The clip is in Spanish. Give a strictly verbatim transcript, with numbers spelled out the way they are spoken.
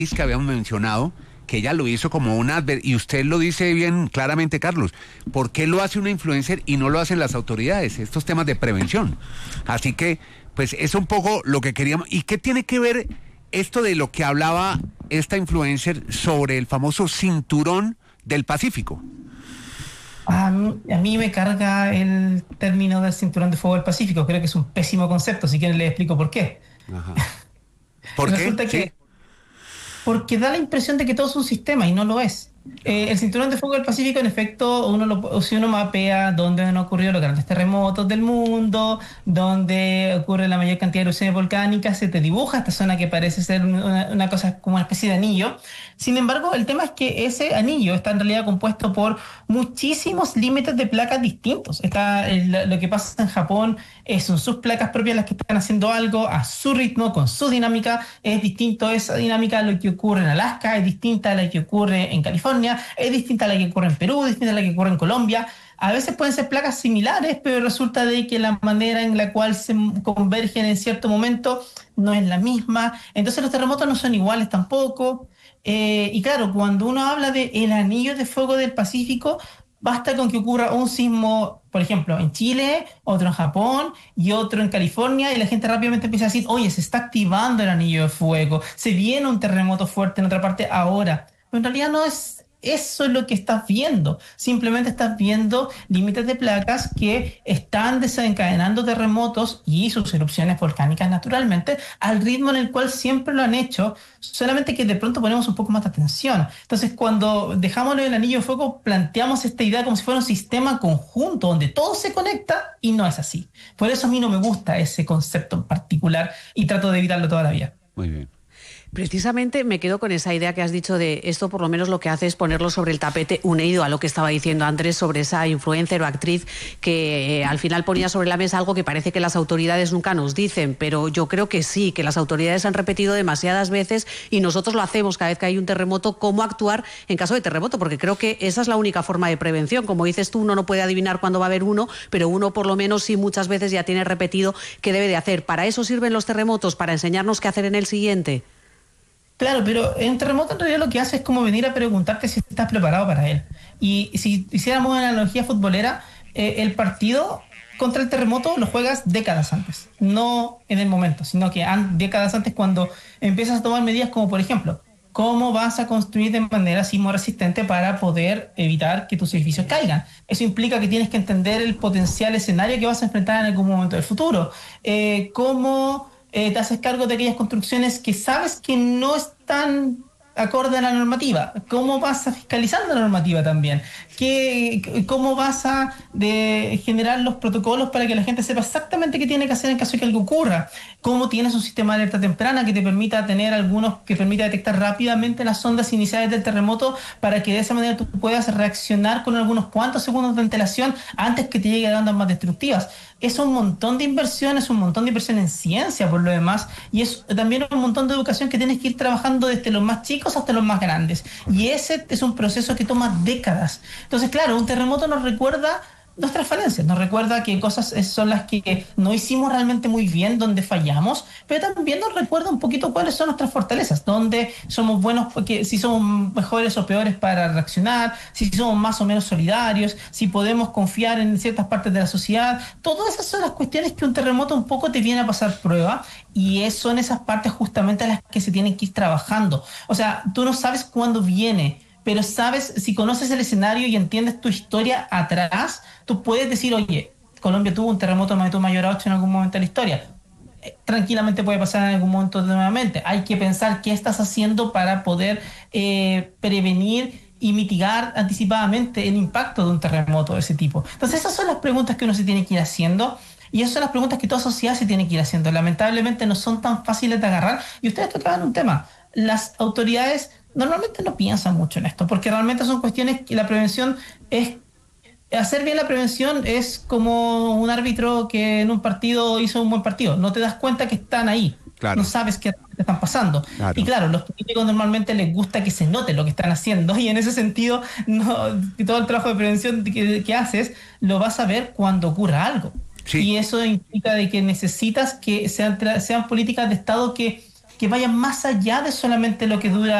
que habíamos mencionado, que ella lo hizo como una adver- y usted lo dice bien claramente, Carlos, ¿por qué lo hace una influencer y no lo hacen las autoridades? Estos temas de prevención. Así que, pues es un poco lo que queríamos. ¿Y qué tiene que ver esto de lo que hablaba esta influencer sobre el famoso cinturón del Pacífico? A mí, a mí me carga el término del cinturón de fuego del Pacífico. Creo que es un pésimo concepto. Si quieren les explico por qué. Ajá. ¿Por qué? Resulta Sí. que porque da la impresión de que todo es un sistema y no lo es. Eh, el cinturón de fuego del Pacífico, en efecto, uno lo, si uno mapea dónde han ocurrido los grandes terremotos del mundo, donde ocurre la mayor cantidad de erupciones volcánicas, se te dibuja esta zona que parece ser una, una cosa como una especie de anillo. Sin embargo, el tema es que ese anillo está en realidad compuesto por muchísimos límites de placas distintos. Está el, lo que pasa en Japón eh, son sus placas propias las que están haciendo algo a su ritmo, con su dinámica. Es distinto esa dinámica a lo que ocurre en Alaska, es distinta a la que ocurre en California, es distinta a la que ocurre en Perú, es distinta a la que ocurre en Colombia. A veces pueden ser placas similares, pero resulta de que la manera en la cual se convergen en cierto momento no es la misma. Entonces los terremotos no son iguales tampoco. Eh, y claro, cuando uno habla de el anillo de fuego del Pacífico, basta con que ocurra un sismo, por ejemplo, en Chile, otro en Japón y otro en California, y la gente rápidamente empieza a decir, oye, se está activando el anillo de fuego, se viene un terremoto fuerte en otra parte ahora. Pero en realidad no es eso es lo que estás viendo. Simplemente estás viendo límites de placas que están desencadenando terremotos y sus erupciones volcánicas naturalmente al ritmo en el cual siempre lo han hecho, solamente que de pronto ponemos un poco más de atención. Entonces, cuando dejamos el anillo de fuego, planteamos esta idea como si fuera un sistema conjunto donde todo se conecta, y no es así. Por eso a mí no me gusta ese concepto en particular y trato de evitarlo toda la vida. Muy bien. Precisamente me quedo con esa idea que has dicho de esto, por lo menos lo que hace es ponerlo sobre el tapete, unido a lo que estaba diciendo Andrés sobre esa influencer o actriz que eh, al final ponía sobre la mesa algo que parece que las autoridades nunca nos dicen, pero yo creo que sí, que las autoridades han repetido demasiadas veces y nosotros lo hacemos cada vez que hay un terremoto, cómo actuar en caso de terremoto, porque creo que esa es la única forma de prevención. Como dices tú, uno no puede adivinar cuándo va a haber uno, pero uno por lo menos sí muchas veces ya tiene repetido qué debe de hacer. ¿Para eso sirven los terremotos? ¿Para enseñarnos qué hacer en el siguiente? Claro, pero en terremoto en realidad lo que hace es como venir a preguntarte si estás preparado para él. Y si hiciéramos una analogía futbolera, eh, el partido contra el terremoto lo juegas décadas antes, no en el momento, sino que an- décadas antes cuando empiezas a tomar medidas como, por ejemplo, cómo vas a construir de manera sismo resistente para poder evitar que tus edificios caigan. Eso implica que tienes que entender el potencial escenario que vas a enfrentar en algún momento del futuro. Eh, cómo eh, te haces cargo de aquellas construcciones que sabes que no están acorde a la normativa. ¿Cómo vas a fiscalizar la normativa también? ¿Qué, ¿Cómo vas a de generar los protocolos para que la gente sepa exactamente qué tiene que hacer en caso de que algo ocurra? ¿Cómo tienes un sistema de alerta temprana que te permita tener algunos, que permita detectar rápidamente las ondas iniciales del terremoto para que de esa manera tú puedas reaccionar con algunos cuantos segundos de antelación antes que te lleguen ondas más destructivas? Es un montón de inversión, es un montón de inversión en ciencia por lo demás, y es también un montón de educación que tienes que ir trabajando desde los más chicos hasta los más grandes. Y ese es un proceso que toma décadas. Entonces, claro, un terremoto nos recuerda nuestras falencias, nos recuerda que cosas son las que no hicimos realmente muy bien, donde fallamos, pero también nos recuerda un poquito cuáles son nuestras fortalezas, donde somos buenos, porque si somos mejores o peores para reaccionar, si somos más o menos solidarios, si podemos confiar en ciertas partes de la sociedad. Todas esas son las cuestiones que un terremoto un poco te viene a pasar prueba, y es, son esas partes justamente las que se tienen que ir trabajando. O sea, tú no sabes cuándo viene, pero sabes, si conoces el escenario y entiendes tu historia atrás, tú puedes decir, oye, Colombia tuvo un terremoto de magnitud mayor a ocho en algún momento de la historia. Eh, tranquilamente puede pasar en algún momento nuevamente. Hay que pensar qué estás haciendo para poder eh, prevenir y mitigar anticipadamente el impacto de un terremoto de ese tipo. Entonces, esas son las preguntas que uno se tiene que ir haciendo. Y esas son las preguntas que toda sociedad se tiene que ir haciendo. Lamentablemente no son tan fáciles de agarrar. Y ustedes tocaban un tema. Las autoridades normalmente no piensan mucho en esto, porque realmente son cuestiones que la prevención es... Hacer bien la prevención es como un árbitro que en un partido hizo un buen partido. No te das cuenta que están ahí. Claro. No sabes qué te están pasando. Claro. Y claro, los políticos normalmente les gusta que se note lo que están haciendo. Y en ese sentido, no, todo el trabajo de prevención que, que haces lo vas a ver cuando ocurra algo. Sí. Y eso implica de que necesitas que sean, sean políticas de Estado que... que vayan más allá de solamente lo que dura